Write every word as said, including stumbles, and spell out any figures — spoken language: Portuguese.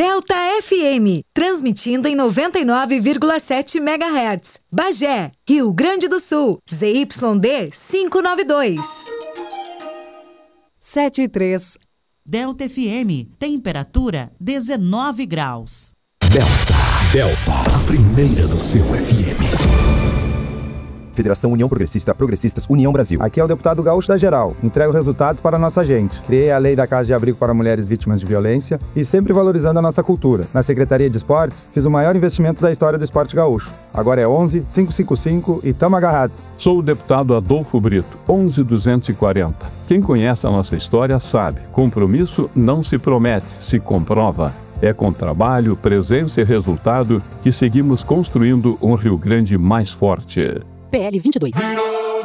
Delta F M, transmitindo em noventa e nove vírgula sete megahertz. Bagé, Rio Grande do Sul, Z Y D quinhentos e noventa e dois. sete e três. Delta F M, temperatura dezenove graus. Delta, Delta, a primeira do seu F M. Federação União Progressista, Progressistas, União Brasil. Aqui é o deputado Gaúcho da Geral. Entrego resultados para a nossa gente. Criei a lei da Casa de Abrigo para mulheres vítimas de violência e sempre valorizando a nossa cultura. Na Secretaria de Esportes, fiz o maior investimento da história do esporte gaúcho. Agora é onze, quinhentos e cinquenta e cinco e tamo agarrado. Sou o deputado Adolfo Brito, onze duzentos e quarenta. Quem conhece a nossa história sabe, compromisso não se promete, se comprova. É com trabalho, presença e resultado que seguimos construindo um Rio Grande mais forte. P L vinte e dois.